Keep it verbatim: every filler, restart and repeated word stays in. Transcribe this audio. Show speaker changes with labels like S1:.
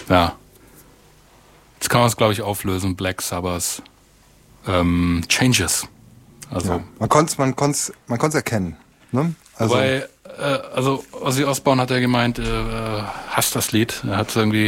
S1: ja. Jetzt kann man es, glaube ich, auflösen. Black Sabbath. Ähm, Changes. Also,
S2: ja. Man konnte es man konnt's, man konnt's erkennen. Ne? Also,
S1: wobei, äh, also Ozzy Osbourne hat ja gemeint, äh, hasst das Lied. Er hat irgendwie